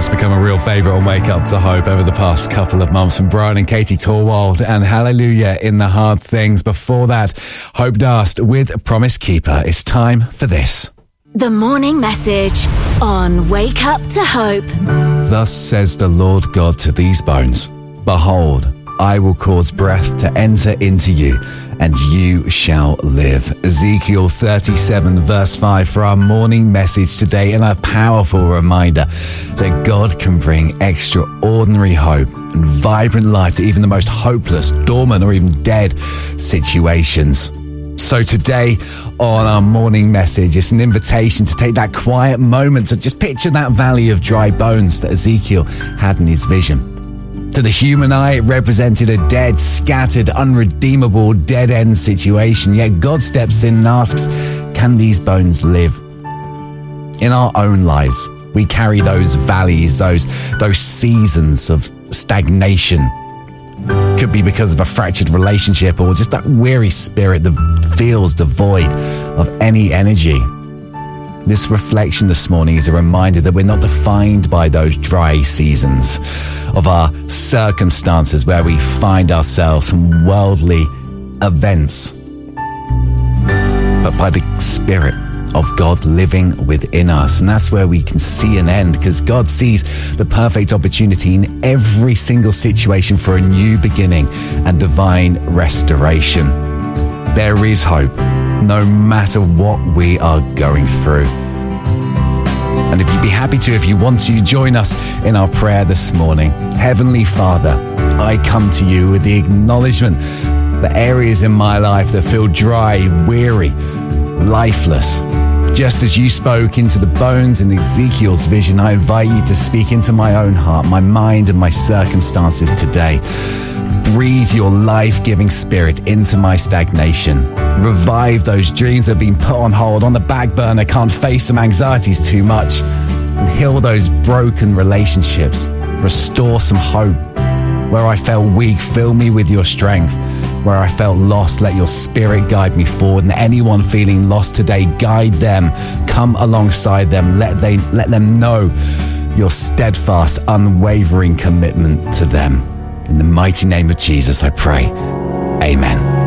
that's become a real favourite on Wake Up to Hope over the past couple of months from Brian and Katie Torwald and Hallelujah in the Hard Things. Before that, Hope Dust with Promise Keeper. It's time for this. The morning message on Wake Up to Hope. Thus says the Lord God to these bones, Behold, I will cause breath to enter into you, and you shall live. Ezekiel 37 verse 5 for our morning message today, and a powerful reminder that God can bring extraordinary hope and vibrant life to even the most hopeless, dormant, or even dead situations. So today on our morning message, it's an invitation to take that quiet moment to just picture that valley of dry bones that Ezekiel had in his vision. To the human eye, it represented a dead, scattered, unredeemable, dead-end situation. Yet God steps in and asks, can these bones live? In our own lives, we carry those valleys, those seasons of stagnation. Could be because of a fractured relationship or just that weary spirit that feels devoid of any energy. This reflection this morning is a reminder that we're not defined by those dry seasons of our circumstances where we find ourselves from worldly events, but by the Spirit of God living within us. And that's where we can see an end, because God sees the perfect opportunity in every single situation for a new beginning and divine restoration. There is hope, no matter what we are going through. And if you'd be happy to, if you want to, join us in our prayer this morning. Heavenly Father, I come to you with the acknowledgement that areas in my life that feel dry, weary, lifeless. Just as you spoke into the bones in Ezekiel's vision, I invite you to speak into my own heart, my mind, and my circumstances today. Breathe your life-giving spirit into my stagnation. Revive those dreams that have been put on hold, on the back burner, can't face some anxieties too much. And heal those broken relationships. Restore some hope. Where I felt weak, fill me with your strength. Where I felt lost, let your spirit guide me forward. And anyone feeling lost today, guide them. Come alongside them. Let them know your steadfast, unwavering commitment to them. In the mighty name of Jesus, I pray. Amen.